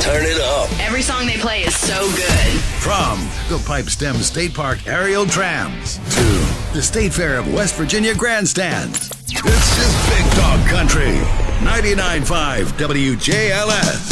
Turn it up. Every song they play is so good. From the Pipestem State Park aerial trams to the State Fair of West Virginia grandstands. This is Big Dog Country. 99.5 WJLS.